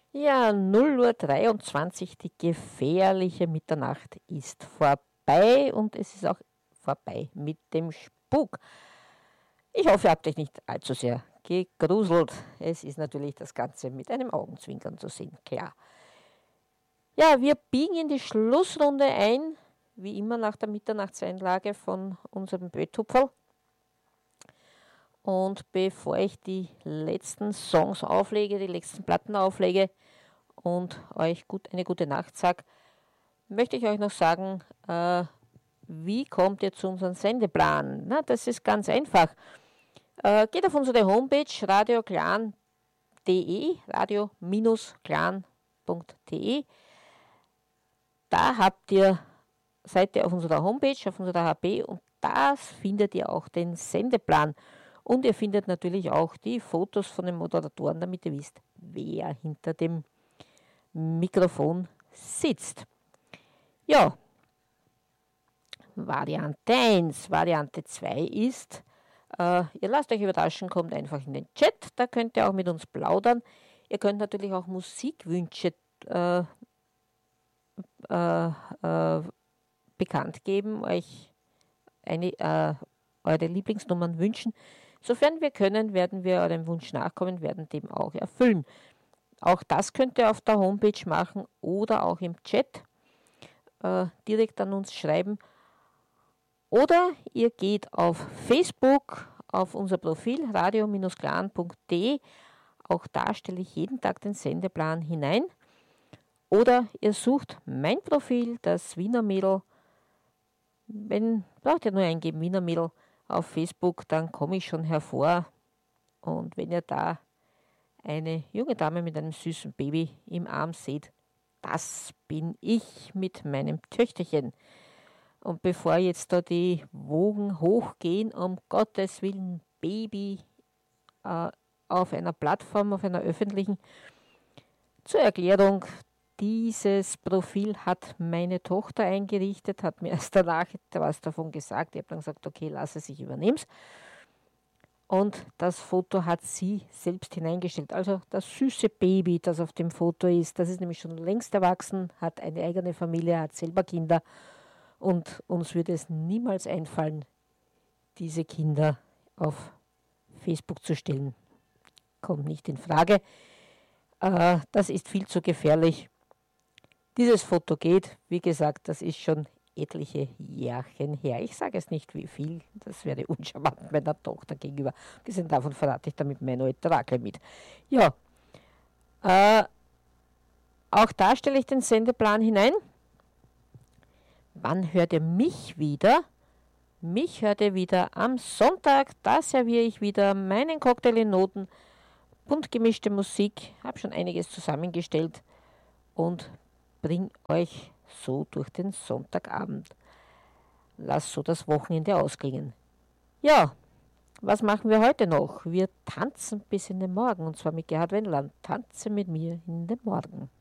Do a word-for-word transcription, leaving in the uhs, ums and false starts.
Ja, null Uhr dreiundzwanzig, die gefährliche Mitternacht ist vorbei und es ist auch vorbei mit dem Spuk. Ich hoffe, ihr habt euch nicht allzu sehr gegruselt. Es ist natürlich das Ganze mit einem Augenzwinkern zu sehen, klar. Ja, wir biegen in die Schlussrunde ein, wie immer nach der Mitternachtseinlage von unserem Bötupferl. Und bevor ich die letzten Songs auflege, die letzten Platten auflege und euch gut, eine gute Nacht sage, möchte ich euch noch sagen, äh, wie kommt ihr zu unserem Sendeplan? Na, das ist ganz einfach. Äh, geht auf unsere Homepage radioclan punkt de, radio-clan punkt de. Da habt ihr, seid ihr auf unserer Homepage, auf unserer H P und da findet ihr auch den Sendeplan. Und ihr findet natürlich auch die Fotos von den Moderatoren, damit ihr wisst, wer hinter dem Mikrofon sitzt. Ja, Variante eins. Variante zwei ist, äh, ihr lasst euch überraschen, kommt einfach in den Chat, da könnt ihr auch mit uns plaudern. Ihr könnt natürlich auch Musikwünsche äh, äh, äh, bekannt geben, euch eine, äh, eure Lieblingsnummern wünschen. Sofern wir können, werden wir eurem Wunsch nachkommen, werden dem auch erfüllen. Auch das könnt ihr auf der Homepage machen oder auch im Chat äh, direkt an uns schreiben. Oder ihr geht auf Facebook, auf unser Profil radio-clan punkt de. Auch da stelle ich jeden Tag den Sendeplan hinein. Oder ihr sucht mein Profil, das Wiener Mädel. Wenn, braucht ihr nur eingeben, Wiener Mädel auf Facebook, dann komme ich schon hervor. Und wenn ihr da eine junge Dame mit einem süßen Baby im Arm seht, das bin ich mit meinem Töchterchen. Und bevor jetzt da die Wogen hochgehen, um Gottes Willen, Baby äh, auf einer Plattform, auf einer öffentlichen, zur Erklärung, dieses Profil hat meine Tochter eingerichtet, hat mir erst danach was davon gesagt. Ich habe dann gesagt, okay, lass es, ich übernehme es. Und das Foto hat sie selbst hineingestellt. Also das süße Baby, das auf dem Foto ist, das ist nämlich schon längst erwachsen, hat eine eigene Familie, hat selber Kinder. Und uns würde es niemals einfallen, diese Kinder auf Facebook zu stellen. Kommt nicht in Frage. Äh, das ist viel zu gefährlich. Dieses Foto geht, wie gesagt, das ist schon etliche Jährchen her. Ich sage es nicht, wie viel, das wäre uncharmant meiner Tochter gegenüber. Gesehen davon verrate ich damit mein Orakel mit. Ja, äh, auch da stelle ich den Sendeplan hinein. Wann hört ihr mich wieder? Mich hört ihr wieder am Sonntag. Da serviere ich wieder meinen Cocktail in Noten, bunt gemischte Musik, habe schon einiges zusammengestellt und bringe euch so durch den Sonntagabend. Lass so das Wochenende ausklingen. Ja, was machen wir heute noch? Wir tanzen bis in den Morgen und zwar mit Gerhard Wendland. Tanze mit mir in den Morgen.